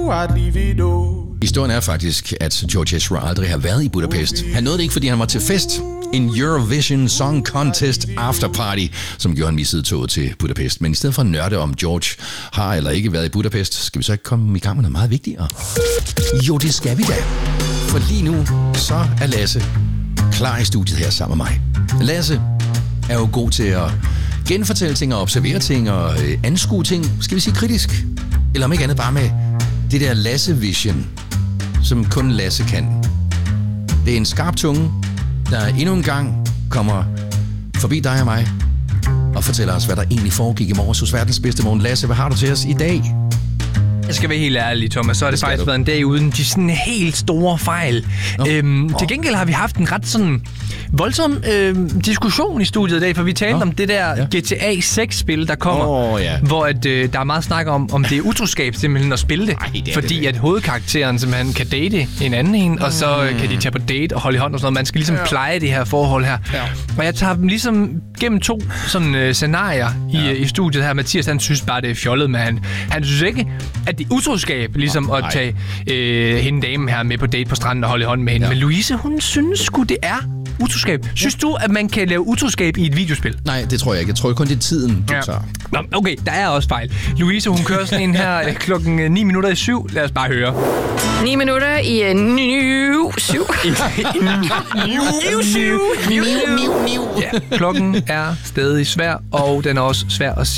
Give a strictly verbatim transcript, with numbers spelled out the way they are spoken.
Historien er faktisk, at George Ezra aldrig har været i Budapest. Han nåede det ikke, fordi han var til fest. En Eurovision Song Contest afterparty, som gjorde han missede toget til Budapest. Men i stedet for at nørde om George har eller ikke været i Budapest, skal vi så ikke komme i gang med noget meget vigtigere? Jo, det skal vi da. For lige nu, så er Lasse klar i studiet her sammen med mig. Lasse er jo god til at genfortælle ting og observere ting og øh, anskue ting, skal vi sige kritisk. Eller om ikke andet bare med det der Lasse-vision, som kun Lasse kan. Det er en skarp tunge, der endnu en gang kommer forbi dig og mig og fortæller os, hvad der egentlig foregik i morges hos verdens bedste morgen. Lasse, hvad har du til os i dag? Jeg skal være helt ærlig, Thomas, så har det, det faktisk du. været en dag uden de sådan helt store fejl. Oh. Øhm, oh. Til gengæld har vi haft en ret sådan voldsom øhm, diskussion i studiet i dag, for vi talte oh. om det der ja. G T A seks-spil, der kommer, oh, yeah. hvor at, øh, der er meget snak om, om det er utroskab simpelthen at spille det, Ej, det fordi det, at hovedkarakteren simpelthen kan date en anden en, mm. og så øh, kan de tage på date og holde i hånd og sådan noget. Man skal ligesom ja. pleje det her forhold her. Ja. Og jeg tager dem ligesom gennem to sådan øh, scenarier i, ja. i studiet her. Mathias, han synes bare, det er fjollet, men han, han synes ikke, at det er utroskab, ligesom oh, at tage øh, hende damen her med på date på stranden og holde i hånd med hende. Ja. Men Louise, hun synes sgu, det er utroskab. Synes du, at man kan lave utroskab i et videospil? Nej, det tror jeg ikke. Jeg tror kun, det er tiden, du ja. tager. Nå, okay, der er også fejl. Louise, hun kører sådan en her klokken ni minutter i syv. Lad os bare høre. ni minutter i nu syv. Nu syv. Ja, klokken er stadig svær, og den er også svær at